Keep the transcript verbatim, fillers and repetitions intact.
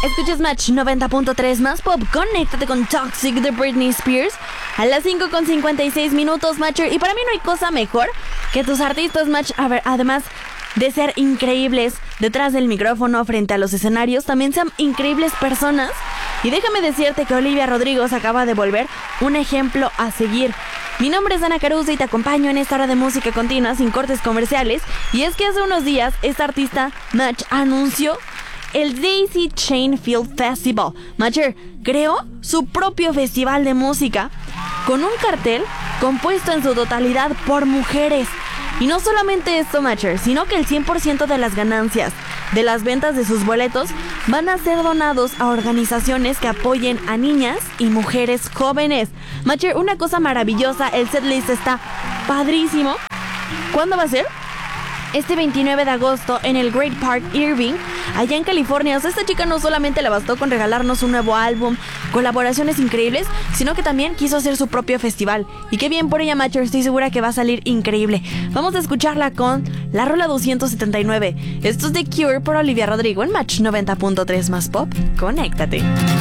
Escuchas Match noventa punto tres más pop. Conéctate con Toxic de Britney Spears a las cinco con cincuenta y seis minutos, Matcher. Y para mí no hay cosa mejor que tus artistas, Match. A ver, además de ser increíbles detrás del micrófono, frente a los escenarios, también sean increíbles personas. Y déjame decirte que Olivia Rodrigo se acaba de volver un ejemplo a seguir. Mi nombre es Ana Caruso y te acompaño en esta hora de música continua sin cortes comerciales. Y es que hace unos días esta artista, Match, anunció el Daisy Chain Field Festival. Matcher creó su propio festival de música con un cartel compuesto en su totalidad por mujeres. Y no solamente esto, Matcher, sino que el cien por ciento de las ganancias de las ventas de sus boletos van a ser donados a organizaciones que apoyen a niñas y mujeres jóvenes. Matcher, una cosa maravillosa, el setlist está padrísimo. ¿Cuándo va a ser? Este veintinueve de agosto en el Great Park Irving, allá en California. O sea, esta chica no solamente le bastó con regalarnos un nuevo álbum, colaboraciones increíbles, sino que también quiso hacer su propio festival. Y qué bien por ella, Matcher, estoy segura que va a salir increíble. Vamos a escucharla con la rola doscientos setenta y nueve. Esto es The Cure por Olivia Rodrigo en Match noventa punto tres más pop. Conéctate.